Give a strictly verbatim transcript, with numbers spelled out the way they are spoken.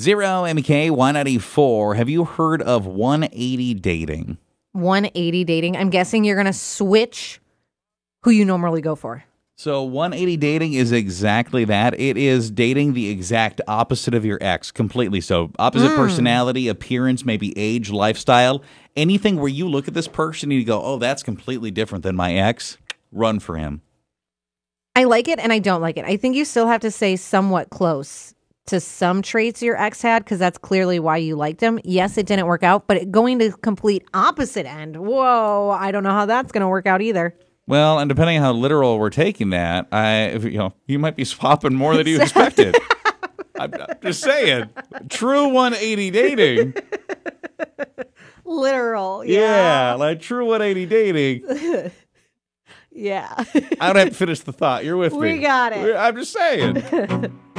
Zero, M K, one ninety-four. Have you heard of one eighty dating? one eighty dating. I'm guessing you're going to switch who you normally go for. So one eighty dating is exactly that. It is dating the exact opposite of your ex, completely so. Opposite mm. personality, appearance, maybe age, lifestyle. Anything where you look at this person and you go, oh, that's completely different than my ex, run for him. I like it and I don't like it. I think you still have to say somewhat close to some traits your ex had, because that's clearly why you liked him. Yes, it didn't work out, but it, going to complete opposite end, whoa, I don't know how that's going to work out either. Well, and depending on how literal we're taking that, I, you know, you might be swapping more than you expected. I'm, I'm just saying, true one eighty dating. Literal, yeah. Yeah, like true one eighty dating. Yeah. I don't have to finish the thought. You're with we me. We got it. I'm just saying.